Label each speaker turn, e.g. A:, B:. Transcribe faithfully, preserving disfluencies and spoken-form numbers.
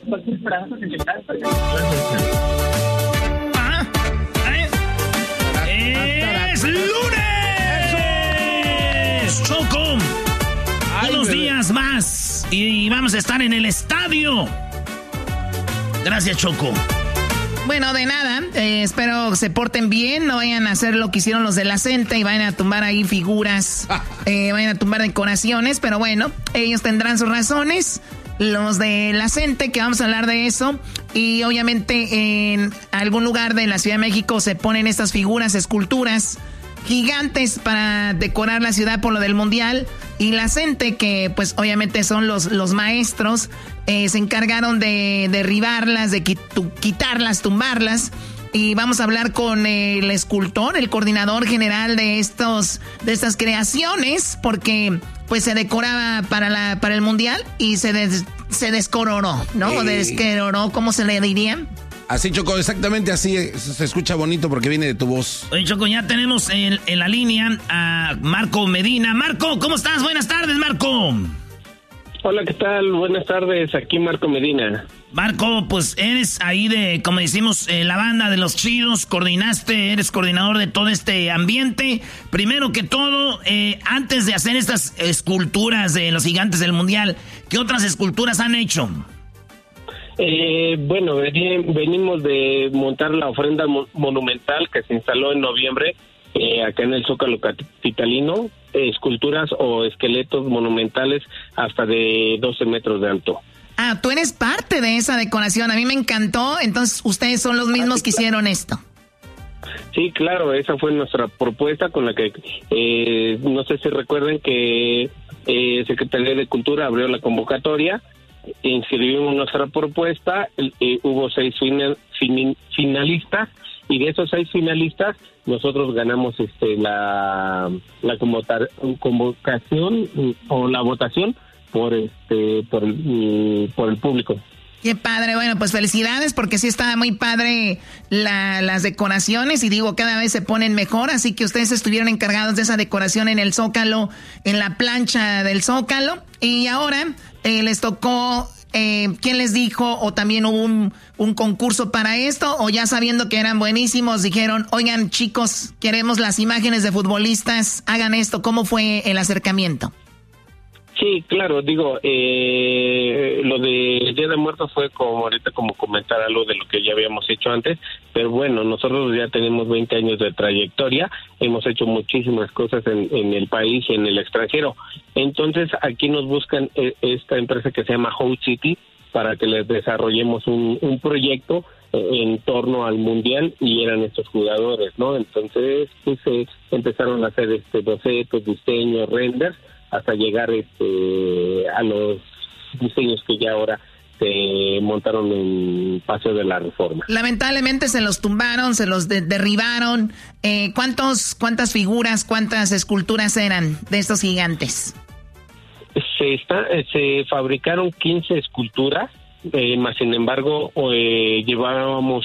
A: Ah, ¿eh? ¡Es lunes! ¡Choco! Unos días más y vamos a estar en el estadio. Gracias, Choco.
B: Bueno, de nada, eh, espero se porten bien, no vayan a hacer lo que hicieron los de la Cente y vayan a tumbar ahí figuras, eh, vayan a tumbar decoraciones, pero bueno, ellos tendrán sus razones, los de la Cente, que vamos a hablar de eso, y obviamente en algún lugar de la Ciudad de México se ponen estas figuras, esculturas gigantes para decorar la ciudad por lo del Mundial, y la Cente, que pues obviamente son los, los maestros, eh, se encargaron de derribarlas, de quit- quitarlas, tumbarlas, y vamos a hablar con el escultor, el coordinador general de estos, de estas creaciones, porque pues se decoraba para la, para el Mundial y se des, se descoronó, ¿no?
C: Eh.
B: O desqueroró, ¿cómo se le diría?
C: Así, Choco, exactamente así. Se escucha bonito porque viene de tu voz.
A: Oye, Choco, ya tenemos en, en la línea a Marco Medina. Marco, ¿cómo estás? Buenas tardes, Marco.
D: Hola, ¿qué tal? Buenas tardes, aquí Marco Medina.
A: Marco, pues eres ahí de, como decimos, eh, la banda de los chidos, coordinaste, eres coordinador de todo este ambiente. Primero que todo, eh, antes de hacer estas esculturas de los gigantes del Mundial, ¿qué otras esculturas han hecho?
D: Eh, bueno, venimos de montar la ofrenda mo- monumental que se instaló en noviembre eh, acá en el Zócalo capitalino, eh, esculturas o esqueletos monumentales hasta de doce metros de alto.
B: Ah, tú eres parte de esa decoración, a mí me encantó, entonces ustedes son los mismos que hicieron esto.
D: Sí, claro, esa fue nuestra propuesta con la que, eh, no sé si recuerden que eh, Secretaría de Cultura abrió la convocatoria, inscribimos nuestra propuesta, eh, hubo seis final, fin, finalistas, y de esos seis finalistas nosotros ganamos este la la convocar, convocación o la votación por este por el, por el público.
B: Qué padre, bueno, pues felicidades porque sí está muy padre la, las decoraciones y digo, cada vez se ponen mejor, así que ustedes estuvieron encargados de esa decoración en el Zócalo, en la plancha del Zócalo, y ahora eh, les tocó, eh, ¿quién les dijo? ¿O también hubo un, un concurso para esto? ¿O ya sabiendo que eran buenísimos dijeron, oigan chicos, queremos las imágenes de futbolistas, hagan esto? ¿Cómo fue el acercamiento?
D: Sí, claro, digo, eh, lo de Día de Muertos fue como ahorita como comentar algo de lo que ya habíamos hecho antes, pero bueno, nosotros ya tenemos veinte años de trayectoria, hemos hecho muchísimas cosas en, en el país y en el extranjero, entonces aquí nos buscan eh, esta empresa que se llama Host City para que les desarrollemos un, un proyecto eh, en torno al Mundial y eran estos jugadores, ¿no? Entonces, pues eh, empezaron a hacer este bocetos, diseños, renders, hasta llegar este a los diseños que ya ahora se montaron en Paseo de la Reforma.
B: Lamentablemente se los tumbaron, se los de- derribaron. Eh, ¿cuántos, ¿Cuántas figuras, cuántas esculturas eran de estos gigantes?
D: Se está, se fabricaron quince esculturas, eh, más sin embargo eh, llevábamos